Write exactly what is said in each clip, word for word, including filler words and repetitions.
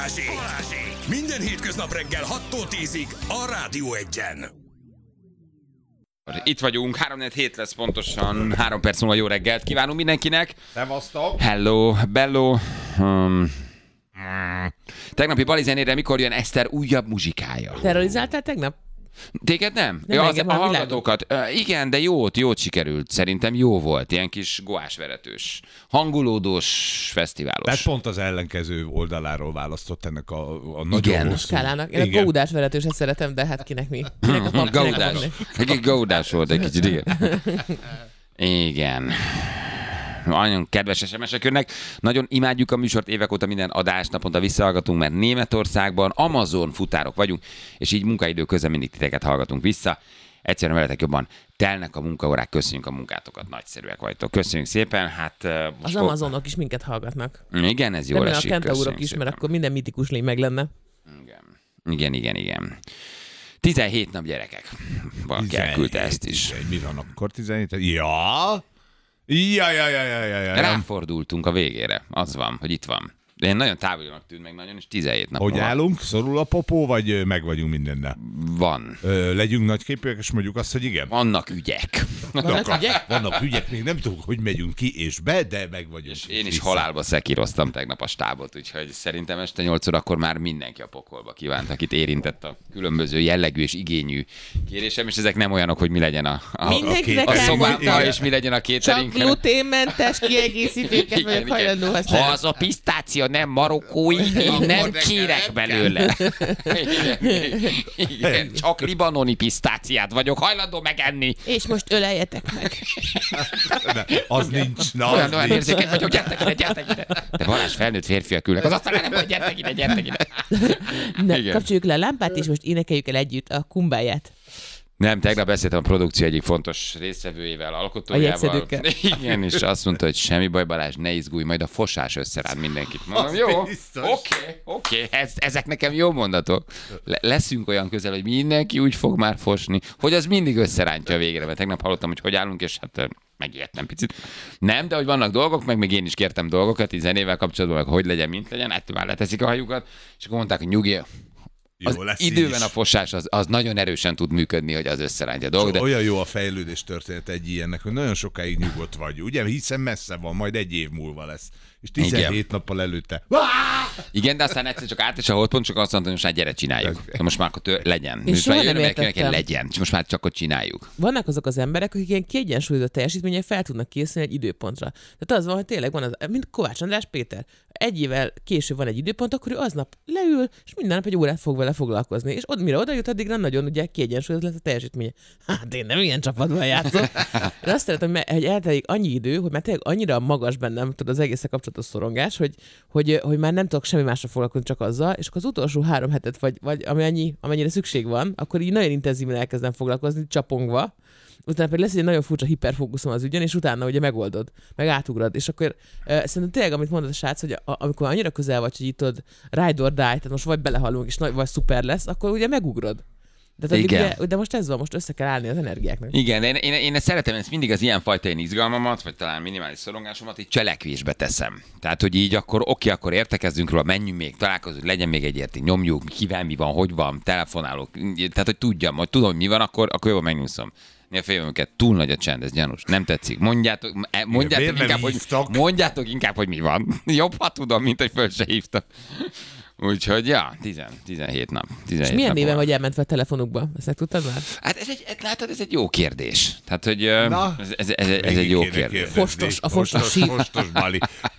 Balázsék! Minden hétköznap reggel hattól tízig a Rádió Egyen. Itt vagyunk, három negyven hét lesz pontosan, három perc múlva jó reggelt kívánunk mindenkinek. Szevasztok! Hello, bello. Um, tegnapi Bali zenére mikor jön Eszter újabb muzsikája? Terrorizáltál tegnap? Téged nem? Nem Ja, az, engem, a a hallgatókat. Uh, igen, de jót, jót sikerült. Szerintem jó volt. Ilyen kis goásveretős, hangulódós, fesztiválos. Tehát pont az ellenkező oldaláról választott ennek a, a nagyon Igen. hosszú... Skálának. Én a gódás veretőset szeretem, de hát kinek mi? Kinek a pap, kinek a Gaudás. papné? Egy gaudás volt egy kicsit, igen. Igen. Nagyon kedves es em es-ek jönnek. Nagyon imádjuk a műsort, évek óta minden adást naponta visszahallgatunk, mert Németországban Amazon futárok vagyunk, és így munkaidő közben mindig titeket hallgatunk vissza. Egyszerűen veletek jobban telnek a munkaórák, köszönjük a munkátokat, nagyszerűek vagytok. Köszönjük szépen. Hát, uh, Az Amazonok is minket hallgatnak. Igen, ez De jól mert a esik. kentaurok Köszönjük is, mert szépen. akkor minden mitikus lény meg lenne. Igen, igen, igen. igen. tizenhét nap gyerekek. Valaki elküldte ezt is. tizenhét, mi van akkor tizenhét? Ja! Ja, ja, ja, ja, ja, ja. Ráfordultunk a végére. Az van, hogy itt van. De én nagyon távolinak tűnt meg nagyon, és tizenhét nap Hogy múlva állunk? Szorul a popó, vagy ö, meg vagyunk mindennel? van. Ö, legyünk nagyképűek, és mondjuk azt, hogy igen? Vannak ügyek. Vannak ügyek? Vannak ügyek, még nem tudjuk, hogy megyünk ki és be, de meg vagyunk. És én is vissza. halálba szekíroztam tegnap a stábot, úgyhogy szerintem este nyolc órakor már mindenki a pokolba kívánt, akit érintett a különböző jellegű és igényű kérésem, és ezek nem olyanok, hogy mi legyen a, a, Mindenkinek a Igen. szobában, elmondtam. és mi legyen a Csak catering. gluténmentes kiegészítőket vagyok hajlandó használni. Ha az a pisztácia nem marokkói, én nem kérek belőle. Igen, igen, csak libanoni pisztáciát vagyok hajlandó megenni. És most öleljetek meg. Ne, az nincs. Na, Olyan, az olyan nincs. érzékeny vagyok, gyertek ide, gyertek ide. De Balázs, felnőtt férfiak ülnek. Az aztán nem, hogy gyertek ide, gyertek ide. Ne, Igen. kapcsoljuk le a lámpát, és most énekeljük el együtt a kumbáját. Nem, tegnap beszéltem a produkció egyik fontos résztvevőjével, alkotójával. jegyszedőkkel. Igen, és azt mondta, hogy semmi baj, Balázs, ne izgulj, majd a fosás összerád mindenkit. Mondom, Az jó, biztos. oké, oké, ez, ezek nekem jó mondatok. Le- leszünk olyan közel, hogy mindenki úgy fog már fosni, hogy az mindig összerántja a végre, mert tegnap hallottam, hogy hogy állunk, és hát megijedtem picit. Nem, de hogy vannak dolgok, meg még én is kértem dolgokat, így zenével kapcsolatban, meg hogy legyen, mint legyen, ettől már leteszik a hajukat, és akkor mondták, hogy nyugi, az Jó lesz így időben is. a fosás az, az nagyon erősen tud működni, hogy az összerántja a dolgot. De... Olyan jó a fejlődés történet egy ilyennek, hogy nagyon sokáig nyugodt vagy, ugye? Hiszen messze van, majd egy év múlva lesz. És tizenhét Igen. nappal előtte. Igen, de aztán egyszer csak át és a holdpont, csak azt mondta, hogy most már gyere, csináljuk. De most már akkor tő, legyen. Én Most soha már nem jön neki, neki értettem. legyen. És most már csak ott csináljuk. Vannak azok az emberek, akik ilyen kiegyensúlyozott teljesítménye fel tudnak készülni egy időpontra. Tehát az van, hogy tényleg van az, mint Kovács András Péter. Egy évvel később van egy időpont, akkor ő aznap leül, és minden nap egy órát fog vele foglalkozni. És ott, mire oda jut, addigra nagyon ugye kiegyensúlyozott lesz a teljesítménye. Hát én nem ilyen csapatban játszom. De azt szeretem, hogy eltelik annyi idő, hogy már tényleg annyira magas bennem tud az egész kapcsolatos szorongás, hogy, hogy, hogy már nem tudok semmi másra foglalkozni, csak azzal, és akkor az utolsó három hetet, vagy, vagy amennyi, amennyire szükség van, akkor így nagyon intenzíven elkezdem foglalkozni, csapongva, utána pedig lesz egy nagyon furcsa hiperfókuszom az ügyen, és utána ugye megoldod, meg átugrad. És akkor uh, szerintem tényleg, amit mondod a srác, hogy a, amikor annyira közel vagy, hogy itt tudod ride or die, tehát most vagy belehalunk, és nagy, vagy szuper lesz, akkor ugye megugrod. De, addig Igen. ugye, de most ez van, most össze kell állni az energiáknak. Igen, de én, én, én ezt szeretem, ezt mindig az ilyenfajta én izgalmamat, vagy talán minimális szorongásomat így cselekvésbe teszem. Tehát, hogy így akkor oké, akkor értekezzünk róla, menjünk még, találkozunk, legyen még egy érti, nyomjuk, kivel mi van, hogy van, telefonálok. Tehát, hogy tudjam, hogy tudom, hogy mi van, akkor, akkor jobban megnyúszom. Néha féljem őket, túl nagy a csend, ez gyanús, nem tetszik. Mondjátok, e, mondjátok, miért nem inkább, hogy, hívtak? mondjátok inkább, hogy mi van. Jobb, ha tudom, mint hogy föl se hívtam. Úgyhogy, ja, tíz, tizenhét nap. tizenhét És milyen nap néven van. vagy elmentve a telefonukba? Ezt meg tudtad már? Hát ez egy, látod, ez egy jó kérdés. Tehát, hogy ö, Na, ez, ez, ez, ez Végig egy jó kéne kérdés. kérdezni. Fostos, a fostos Fostos, síp. fostos Bali.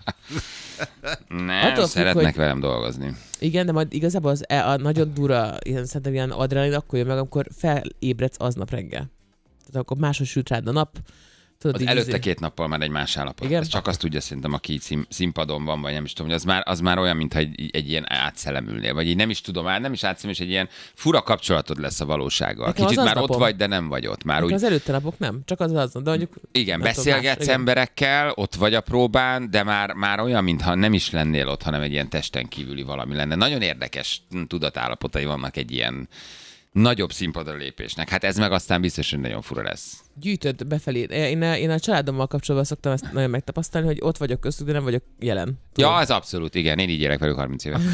Nem, Attól függ, szeretnek hogy- velem dolgozni. Igen, de majd igazából az, e- a nagyon dura, ilyen, szerintem ilyen adrenalin akkor jön meg, amikor felébredsz aznap reggel. Tehát akkor máshogy süt rád a nap. Tudod, Az így előtte izé- két nappal már egy más állapot. Igen? Ez csak azt tudja szerintem, aki így szín, színpadon van, vagy nem is tudom, hogy az már, az már olyan, mintha egy, egy ilyen átszellemülnél, vagy így nem is tudom, már nem is átszem, és egy ilyen fura kapcsolatod lesz a valósággal. Nekem Kicsit az már ott aznapom. vagy, de nem vagy ott. Már Nekem úgy, az előtte napok nem, csak az az, de mondjuk... igen, nem tudom, beszélgetsz más- igen. emberekkel, ott vagy a próbán, de már, már olyan, mintha nem is lennél ott, hanem egy ilyen testen kívüli valami lenne. Nagyon érdekes tudatállapotai vannak egy ilyen nagyobb színpadra lépésnek. Hát ez meg aztán biztos, hogy nagyon fura lesz. Gyűjtöd befelé. Én a, én a családommal kapcsolatban szoktam ezt nagyon megtapasztalni, hogy ott vagyok köztük, de nem vagyok jelen. Ja, ez abszolút, igen. Én így élek velük harminc éve.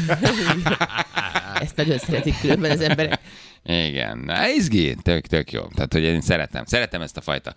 Ezt nagyon szeretik különben az emberek. Igen. Na, izgi, tök, tök jó. Tehát, hogy én szeretem. Szeretem ezt a fajta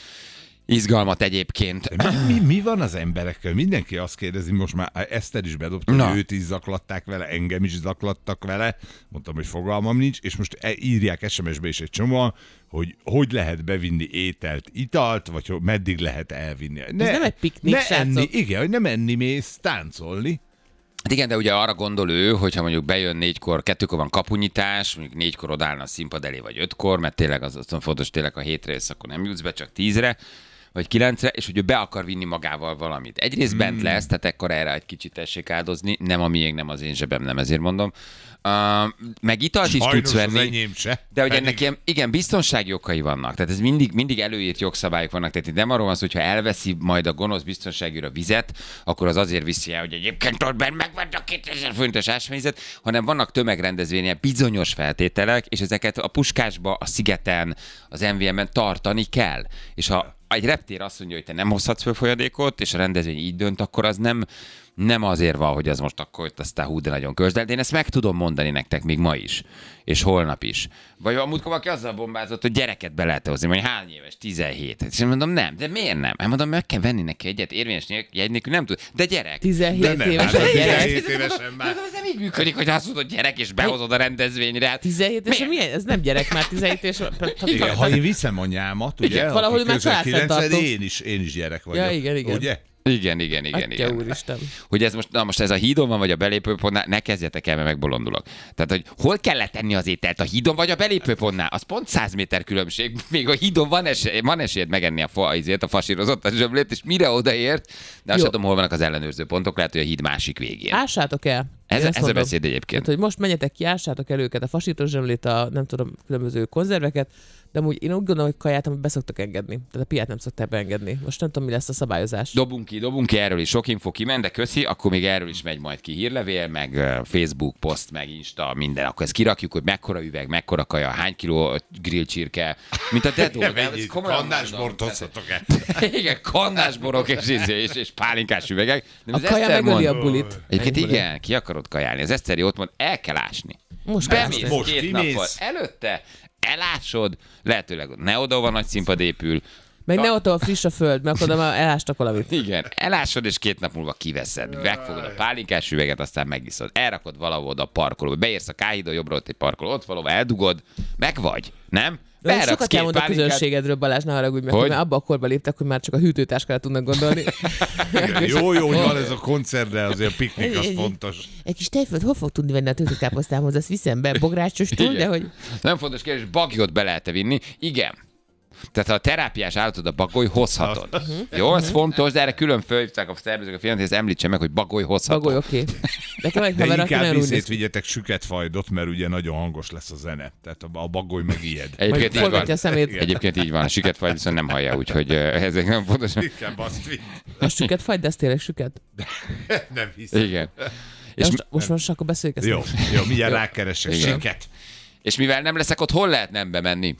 izgalmat egyébként. Mi, mi, mi van az emberekkel? Mindenki azt kérdezi, most már Eszter is bedobta, Na. hogy őt is zaklatták vele, engem is zaklattak vele, mondtam, hogy fogalmam nincs, és most e- írják es em es-be is egy csomóan, hogy hogy lehet bevinni ételt, italt, vagy hogy meddig lehet elvinni. Ne, Ez nem egy piknik, ne srácok. enni, igen, hogy nem enni mész, táncolni. Hát igen, de ugye arra gondol ő, hogyha mondjuk bejön négykor, kettőkor van kapunyítás, mondjuk négykor odállna a színpad elé, vagy ötkor, mert tényleg az, az fontos, tényleg a hétre jössz, akkor nem jutsz be, csak tízre, vagy kilencre, és hogy ő be akar vinni magával valamit. Egyrészt bent lesz, tehát ekkor erre egy kicsit tessék áldozni, nem a miénk, nem az én zsebem, nem ezért mondom. Uh, meg italt is Sajnos tudsz az venni. enyém se. De hogy Pedig- ennek ilyen, igen, biztonsági okai vannak. Tehát ez mindig, mindig előírt jogszabályok vannak. Tehát itt nem arról van szó, hogyha elveszi majd a gonosz biztonságűr a vizet, akkor az azért viszi el, hogy egyébként ott benn megvan a kétezer forintos ásványvizet, hanem vannak tömegrendezvények, bizonyos feltételek, és ezeket a Puskásba, a Szigeten, az em vé em-ben tartani kell. És ha egy reptér azt mondja, hogy te nem hozhatsz föl folyadékot, és a rendezvény így dönt, akkor az nem, nem azért van, hogy az most akkor itt aztán hú, de nagyon közd, de én ezt meg tudom mondani nektek még ma is, és holnap is. Vagy amúgy valaki azzal bombázott, hogy gyereket be lehet hozni, mondjuk hány éves, tizenhét. És én mondom, nem, de miért nem? Hát mondom, meg kell venni neki egyet, érvényes jegy nélkül nem tud. De gyerek. tizenhét De nem, éves hát egy gyerek. tizenhét évesen már. Ez nem így működik, hogy azt mondod gyerek, és behozod a rendezvényre. Hát tizenhét éves, milyen? Ez nem gyerek már, tizenhét éves. Igen, ha én viszem anyámat, ugye, Igen, valahol aki már közel családfenntartó. kilencedik, én is, én is gyerek vagyok. Ja, igen, igen. Ugye? Igen, igen, igen, Atya igen. úristen. Hogy ez most, na most ez a hídon van, vagy a belépőpontnál, ne kezdjetek el, mert megbolondulok. Tehát, hogy hol kellett tenni az ételt, a hídon vagy a belépőpontnál? Az pont száz méter különbség. Még a hídon van, esély, van esélyed megenni a, fa, azért, a fasírozott a zsömlét, és mire odaért, de azt sem tudom, hol vannak az ellenőrző pontok, lehet, hogy a híd másik végén. Ássátok el. Ez, Én ezt ez a mondom. beszéd egyébként. Tehát, hogy most menjetek ki, ássátok el őket, a fasítos zsömlét, a nem tudom, különböző konzerveket, de amúgy én úgy gondolom, hogy kaját, amit beszoktak engedni. Tehát a piát nem szokták beengedni. Most nem tudom, mi lesz a szabályozás. Dobunk ki, dobunk ki, erről is sok info kiment, de köszi, akkor még erről is megy majd ki hírlevél, meg ö, Facebook poszt, meg Insta, minden. Akkor ezt kirakjuk, hogy mekkora üveg, mekkora kaja, hány kiló grillcsirke, mint a Dedó. de ez komolyan Kannásbort mondom. hozhatok el. Igen, kannásborok és, és, és, és pálinkás üvegek. De A az kaja Eszter megöli mond- a bulit. Egyébként Ennyi igen, ki akarod kajálni. Az Eszteri ott mond, el kell ásni. Most kell Bemész ásni. Most két kimész. nappal előtte, elásod, lehetőleg ne oda van nagy színpad épül, Meg ne ott, ahol friss a föld, mert akkor oda már elástak valamit. igen, elásod, és két nap múlva kiveszed. Megfogod a pálinkás üveget, aztán megiszod. Elrakod valahol oda a parkolóba. Beérsz a Káhidon, jobbra ott egy parkoló, ott valahol eldugod, meg vagy, nem? De Beraksz sokat két elmond a pálinkát. közönségedről, Balázs, ne haragudj meg, Hogy? mert abba a korba léptek, hogy már csak a hűtőtáskára tudnak gondolni. Igen, jó, jó, hogy van ez a koncert, de azért a piknik az Egy- fontos. Egy kis tejföld, hol fog tudni venni a töltőkáposztámhoz? Azt viszem be bográcsostól, Igen. de hogy... Nem fontos kérdés, bagyot be lehet vinni? Igen. Tehát ha a terápiás állatod a bagoly, hozhatod. Jó, ez fontos, de erre külön fölhívták a szervezők a filmet, hogy ezt említse meg, hogy bagoly hozható. Bagoly, oké. Okay. Nekem egy De haver, aki inkább nagyon úgy viszét néz ki. vigyetek süketfajdot, mert ugye nagyon hangos lesz a zene. Tehát a, a bagoly meg ijed. Egyébként Majd így van. forgatja a szemét. Egyébként így van. A siketfaj viszont nem hallja, úgyhogy eh, ezek nem fontos. Inkább azt vitt. A süket fagy, de ez tényleg süket. Nem hiszem. Igen. És És, most, most, most akkor beszéljük ezt Jó, meg. jó, mindjárt rákeresek. Igen. Siket. és mivel nem leszek ott, hol lehet nem bemenni?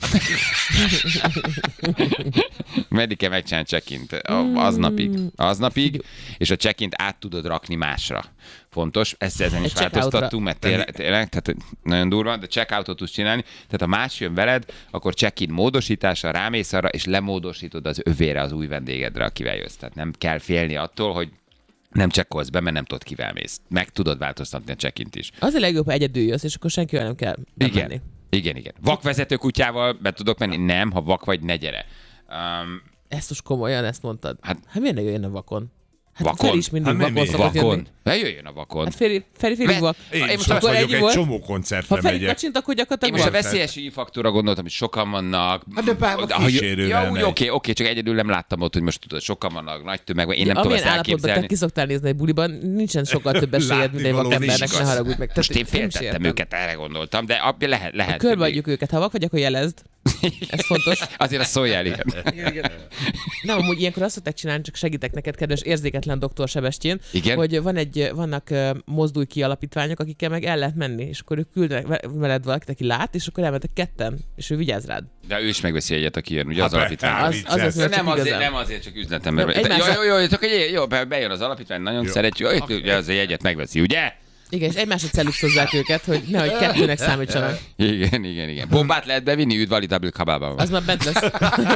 Meddig kell megcsinálni check-int? A- Aznapig. Aznapig, és a check-int át tudod rakni másra. Fontos. Ezt ezen is Egy check-outra. változtattunk, mert tényleg, tényleg, tehát nagyon durva, de check-outot tudsz csinálni. Tehát ha más jön veled, akkor check-in módosításra, rámész arra, és lemódosítod az övére az új vendégedre, akivel jössz. Tehát nem kell félni attól, hogy nem csekkolsz be, mert nem tudod, kivel mész. Meg tudod változtatni a check-int is. Az a legjobb, ha egyedül jössz, és akkor senkivel nem kell bemenni. Igen. Igen, igen. Vakvezető kutyával be tudok menni? Nem, ha vak vagy, ne gyere. Um, Ezt most komolyan, ezt mondtad. Hát- Hát, hát miért ne jöjjön a vakon? Hát Vakon? Feri is mindig Hát mi- vakon mi? szokott vakon. jönni. Ne jöjjön a vakon. Hát Feri, Feri, Feri Ve- vak. Én Én is most ott akkor vagyok, ennyi egy volt? csomó koncertre Ha Feri megyek. kacsint, akkor Én gyakorlatilag most a van. veszélyes faktóra gondoltam, hogy sokan vannak. Hát de bár Ha- kísérővel Ja, úgy, megy. oké, oké, csak egyedül nem láttam ott, hogy most tudod, sokan vannak, nagy tömeg, van. Én nem tudom Amilyen ezt állapotban te elképzelni. ki szoktál nézni egy buliban, nincsen sokkal több esélyed, mint egy Látnivaló vakembernek, nincs. ne haragudj meg. Most én Tehát nem is féltettem értem. őket, erre gondoltam, de abban lehet, lehet. Körbeadjuk őket, ha vak vagy, akkor jelezd. Ez fontos. Azért a szóljál, igen. Nem, amúgy ilyenkor azt szokták csinálni, csak segítek neked, kedves érzéketlen doktor Sebestyén, Igen? hogy van egy, vannak uh, mozdulj ki alapítványok, akikkel meg el lehet menni, és akkor ők küldenek ve- veled valakit, aki lát, és akkor elmentek ketten, és ő vigyáz rád. De ő is megveszi egyet, aki jön, ugye Hát az be- alapítvány. hát Az, az, az, az Nem csak azért, igazán. nem azért, csak üzletember. Nem, vagy. Jó, egymásra- jó, jó, csak egy, jó, be- bejön az alapítvány, nagyon Jó. szeretjük, jó, ugye az egyet megveszi, ugye? Igen, és egymásra celluxozzák őket, hogy nehogy kettőnek számítsanak. Igen, igen, igen. Bombát lehet bevinni, üdvali double kabában. Az már bent lesz.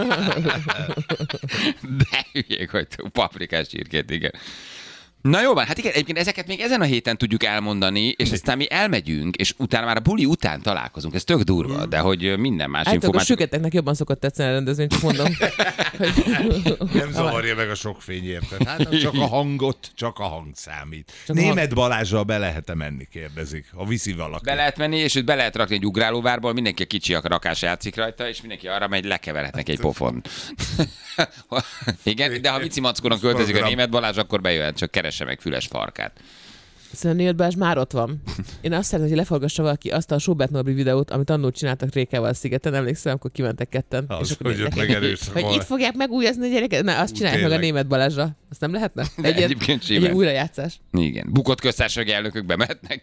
De hülyék vagytok, paprikás csirkét, igen. Na jó van, hát igen, egyébként ezeket még ezen a héten tudjuk elmondani, és aztán mi elmegyünk, és utána már a buli után találkozunk. Ez tök durva, de hogy minden más Állítólag a információ... süketeknek jobban szokott tetszeni a rendezvény, csak mondom. Nem zavarja meg a sok fény, érted? Hát csak a hangot, csak a hang számít. Csak a Német Balázsral be lehet-e menni, kérdezik. Ha viszi valaki. Be lehet menni, és őt be lehet rakni egy ugrálóvárból, mindenki a kicsi a rakás játszik rajta, és mindenki arra megy, lekeverhetnek egy pofon. Igen, de ha Vici Mackónak költözik a Német Balázs, akkor bejöhet, csak keresse meg füles farkát. Szerintem Német Balázs már ott van. Én azt szeretném, hogy leforgassa valaki azt a Schubert Norbi videót, amit annól csináltak Rékával a szigeten, emlékszem, akkor kimentek ketten. Az, akkor hogy ott nekik- megerőszakolják. Hogy itt fogják megújazni a gyereket? Na, azt csinálják meg a Tényleg. Német Balázsra. Azt nem lehetne? De ilyen- egyébként egy simán. ilyen újrajátszás. Igen, bukott köztársasági elnökök bemehetnek.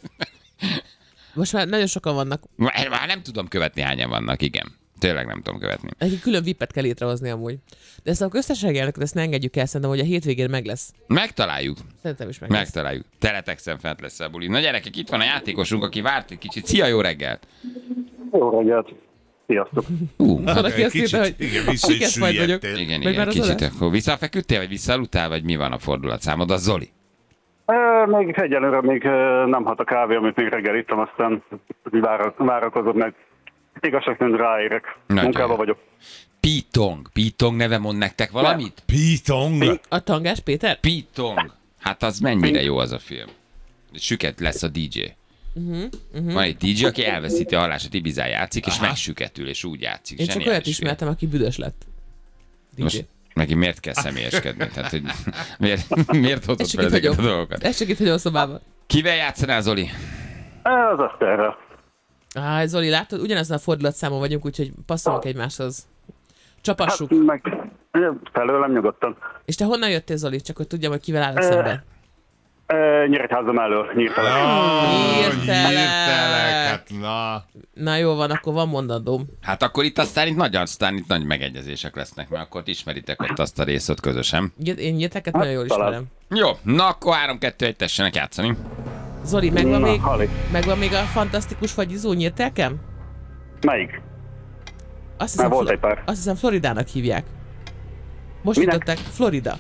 Most már nagyon sokan vannak. Már már nem tudom követni, hányan vannak, igen. Tényleg nem tudom követni. Egy külön vipet kell létrehozni amúgy. De ezt a köztársasági elnököt ezt ne engedjük el, szerintem, hogy a hétvégén meg lesz. Megtaláljuk. Szerintem is meg lesz. Megtaláljuk. Teletexen fent lesz a buli. Na gyerekek, itt van a játékosunk, aki várt egy kicsit. Szia, jó reggelt! Jó reggelt! Sziasztok! Uh, Valaki azt Kicsit, írta, hogy igen, vissza is kiket majd vagyok. süllyedtél. igen, Vagy igen, már az kicsit. adás? Akkor visszafeküdtél, vagy visszaaludtál, vagy mi van a fordulatszámod? Az Zoli. E, még egyelőre még e, nem hat a kávé, amit még reggel ittam, aztán vára- várakozom meg. Igazság szerint ráérek. Nagyon Munkába jó. vagyok. Pitong. Pitong neve mond nektek valamit? Pitong. A Tangás Péter? Pitong. Hát az mennyire jó az a film. Süket lesz a dé dzsé. Uh-huh, uh-huh. Van egy dé dzsé, aki elveszíti a hallását, Ibizán játszik, és megsüketül, és úgy játszik. Én csak Zseniális olyat film. ismertem, aki büdös lett. dé dzsé. Most neki miért kell személyeskedni? Tehát, hogy miért, miért hozott Ez fel csak itt ezeket a hagyom. dolgokat? Ez csak itt hagyom a szobában. Kivel játszanál, Zoli? E, az Eszterrel. Á, Zoli, látod, ugyanazon a fordulatszámon vagyunk, úgyhogy passzolunk egymáshoz. Csapassuk. Hát meg e, felőlem nyugodtan. És te honnan jöttél, Zoli? Csak hogy tudjam, hogy kivel állok szemben. E, Nyíregyházam elől, nyírtelek. Hirtelen. Hirtelek, hát na. Na jó van, akkor van mondandóm. Hát akkor itt aztán itt nagy, aztán itt nagy megegyezések lesznek, mert akkor ismeritek ott azt a részt közösen. Én nyiteket nagyon jól talán. ismerem. Jó, na akkor három kettő egy tessenek játszani. Zoli, megvan Na, még, Hali. megvan még a fantasztikus fagyizó nyírtelkem? Melyik? Azt Már hiszem, volt Flo- egy pár. azt hiszem Floridának hívják. Most Minek? nyitották Florida.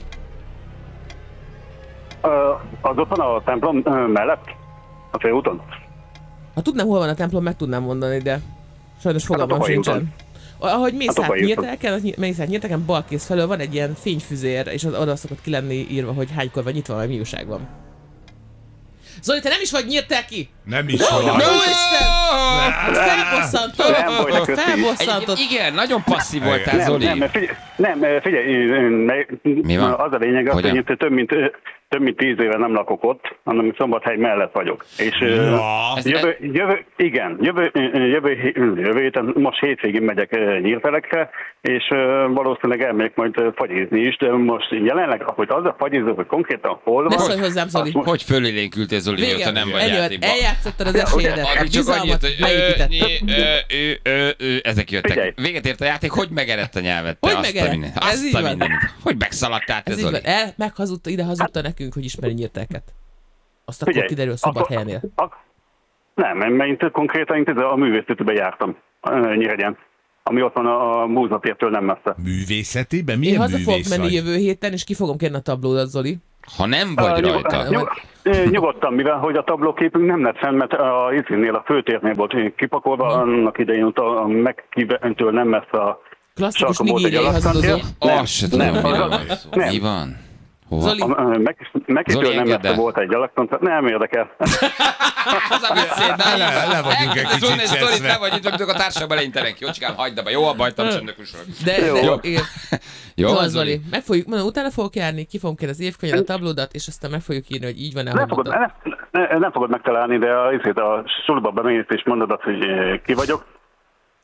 E, az ott van a templom e, mellett? A főúton? Ha tudnám, hol van a templom, meg tudnám mondani, de sajnos fogalmam Tokai sincsen. úton. Ahogy mész A át Tokai úton. nyírtelken, az ny- mész át nyírtelken, balkész felől van egy ilyen fényfüzér, és az oda szokott ki lenni írva, hogy hánykor van nyitva, vagy mi újság van. Zoli, te nem is vagy nyírtelki! Nem is van. Jó Isten! Felbosszantod! Nem voltak össze- Felbosszantod! Egyébként igen, nagyon passzív voltál, Nem, Zoli. nem, figyelj, nem, figyelj, Mi van? az a lényeg, az, Hogyan? hogy itt több mint, több mint tíz éve nem lakok ott, hanem Szombathely mellett vagyok. És Ja. Ez- jövő, jövő, igen, jövő, jövő, hé- jövő héten, most hétvégén megyek Nyírtelekre, és valószínűleg elmegyek majd fagyizni is, de most jelenleg, hogy az a fagyizó, hogy konkrétan hol Ne van, szólj hozzám, Zoli! azt Hogy fölélénkültél, Zoli, mióta nem vagy ennyi volt. játékban? Eljátszottad az esélyedet, a Addig csak annyit, bizalmat hogy ö, megépítetted. nyi, ö, ö, ö, ö, ezek jöttek. Figyelj. Véget ért a játék, hogy megerett a nyelvet? Hogy Te azt a megerett? mindent. Ez Azt így a van. mindent. Hogy megszaladtál te, Ez így Zoli? van. El, meghazudta, ide hazudta nekünk, hogy ismeri nyírtelket. Azt akkor Figyelj, kiderül Szombathelyenél. Ak- nem, mert én konkrétan én a művészetűbe jártam ö, Nyíregyen, ami ott van a, a múzeumtértől nem messze. Művészetiben? Én Milyen haza fogok művész menni vagy? jövő héten, és ki fogom kérni a tablódat, Zoli. Ha nem vagy Ö, rajta. nyug- nyug- ö, Nyugodtan, mivel hogy a tablóképünk nem lett fenn, mert a izinnél a főtérnél volt kipakolva, annak idején ott a megkíventől nem messze a Klasszikus sarkon volt egy nigériai hazudozó. alaktantér. Azt se tudom, nem, miről az- van szó. nem. Mi van? Hova? Zoli, A- a- Meg, megkíventől Zoli, nem engedd messze el. volt egy alaktantér. Nem érdekel. Az a beszéd, na, Le- így van. le vagyunk egy Elkezdesz kicsit mondani egy sztorit, cseszve. le vagy itt, amikor a társaságban leintenek. Jócskám, hagyd abba. Jó, abba hagytam csöndökusra. de, de Jó. igen. Jó, Jó, Zoli? Zoli. Meg fogjuk, mondom, utána fogok járni, ki fogom kérni az évkönyvet, a tablódat, és aztán meg fogjuk írni, hogy így van-e, Nem hogy fogod, mondod. nem, nem fogod megtalálni, de a, a suliba bemész és mondod azt, hogy eh, ki vagyok.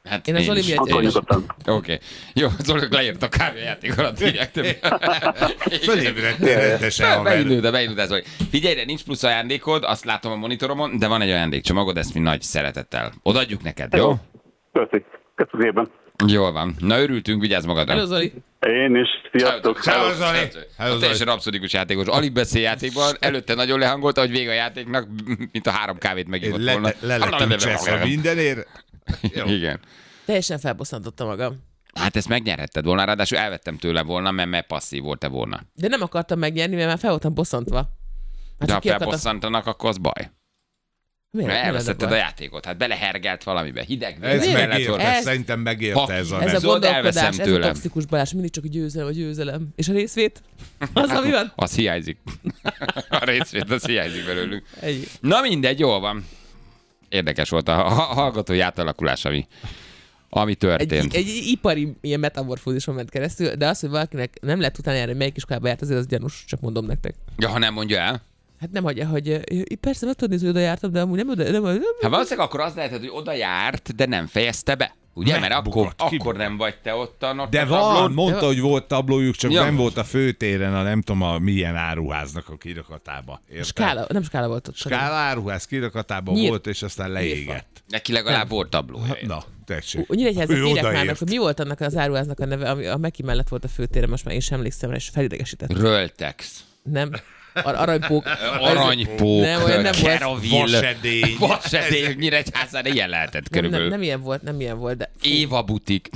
Hát Én az én Zoli is. miatt Akkor én is. nyugodtan. Oké. Okay. Jó, Zoli leírt a kávéjáték alatt, hívják többé. Fölébredtél rendesen, haver. Beindult, beindult, Zoli. Figyelj, de nincs plusz ajándékod, azt látom a monitoromon, de van egy ajándékcsomagod, ezt mi nagy szeretettel odaadjuk neked, jó? Köszi. Köszi szépen. Jól van. Na, örültünk, vigyázz magadra. Hello, Zoli. Én is. Sziasztok. Ciao, Zoli. A teljesen abszurdikus játékos. Alig beszél játékban, előtte nagyon lehangolta, hogy vége a játéknak, mint a három kávét megívott Le, volna. le lettünk cseszve mindenért. Jó. Igen. Teljesen felbosszantotta magam. Hát ezt megnyerhetted volna, ráadásul elvettem tőle volna, mert, mert passzív volt-e volna. De nem akartam megnyerni, mert már fel voltam bosszantva. Hát De csak ha ki akartam- felbosszantanak, akkor az baj. Miért? Mert Mi lenne elvesztetted a baj? játékot, hát belehergelt valamibe, hideg. Ez víz mellett megérte, volt. Ez- szerintem megérte Ha- ez a Ez a nem. Zöld elveszem gondolkodás, ez a tőlem. toxikus Balázs, mindig csak a győzelem, a győzelem. És a részvét? Az, ami van? Az hiányzik. A részvét, az hiányzik belőlünk. Egy. Na mindegy, jól van. Érdekes volt a ha- hallgatói átalakulás, ami, ami Egy, történt. egy, egy ipari ilyen metamorfózison ment keresztül, de az, hogy valakinek nem lehet utána járni, hogy melyik iskolába járt, azért az gyanús, csak mondom nektek. Ja, ha nem mondja el. Hát nem hagyja, hogy ö, persze meg tudod nézni, hogy oda jártam, de amúgy nem oda, nem, nem, Hát valószínűleg akkor az lehetett, hogy oda járt, de nem fejezte be. Ugye? Mert akkor, Megbukott, ki akkor nem vagy te ott a not- De a van, tablón. mondta, hogy volt tablójuk, csak Ja. nem volt a főtéren, a nem tudom, a milyen áruháznak a kirakatába. Érted? skála, nem skála volt ott. Skála áruház kirakatában Nyír- volt, és aztán leégett. Neki legalább volt tablója. Na, tessék. Nyíregyházat Ő kérek már, odaért. hogy mi volt annak az áruháznak a neve, ami a Meki mellett volt a főtére, most már én sem emlékszem rá, és felidegesített. Röltex. Nem? Ar- aranypók. Aranypók, Nem, olyan nem volt. Keravil, Vasedély. Vasedély, Nyíregyházán ilyen lehetett Nem, nem, körülbelül. nem ilyen volt, nem ilyen volt, de Éva butik.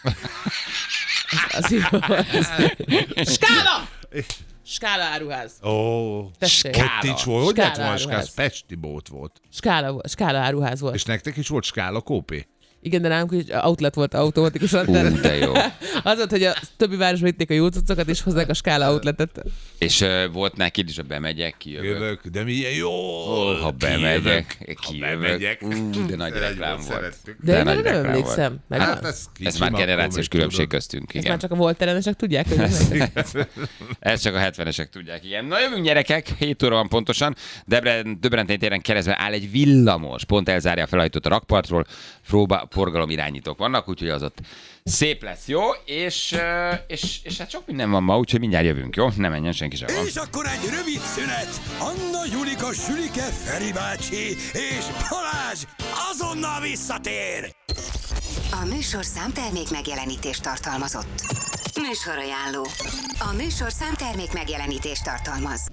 az így volt. Skála! Skála áruház. Ó, Tessék. Skála. ott nincs volt. Hogy lett Skála volna áruház. skála? Pesti bolt volt. Skála, volt- skála áruház volt. És nektek is volt skála kópé? Igen, de nálunk is outlet volt automatikusan. Hú, tehát- de jó. Az volt, hogy a többi városban vitték a jó cuccokat, és hozzák a skála outletet. És uh, volt neki is, a bemegyek, kijövök. Jövök, de milyen jó. Ó, ha bemegyek, Ha kijövök. bemegyek. Ú, de nagy Egy reklám volt volt. szerettük. De, De én nagy már nem reklám emlékszem. Megvan? Hát ez kicsim, Ez már akkor generációs még különbség tudod. köztünk, Ezt igen. már csak a volt terenesek tudják, hogy ez Ezt csak a hetvenesek tudják, igen. Na jövünk gyerekek, hét óra van pontosan. Debrecen, Debrecen téren keresztben áll egy villamos, pont elzárja a felhajtót a rakpartról, próba, forgalom irányítók vannak, úgyhogy az ott szép lesz, jó? És, eh, és, és hát sok minden van ma, úgyhogy mindjárt jövünk, jó? Ne menjen senki sem van. És akkor egy rövid szünet. Anna, Julika, Sülike, Feri bácsi és Balázs azonnal visszatér. A műsor számtermék megjelenítést tartalmazott. Műsorajánló. A műsor számtermék megjelenítést tartalmaz.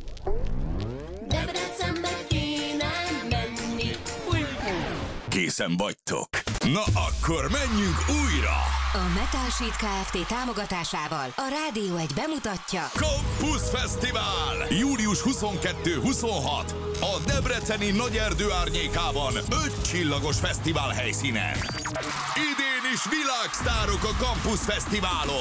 Debrecenbe kéne menni. Készen vagytok. Na akkor menjünk újra. A Metal Sheet Kft. Támogatásával a Rádió egy bemutatja Campus Fesztivál! július huszonkettő-huszonhat a debreceni Nagyerdő árnyékában öt csillagos fesztivál helyszínen. Idén is világsztárok a Campus Fesztiválon.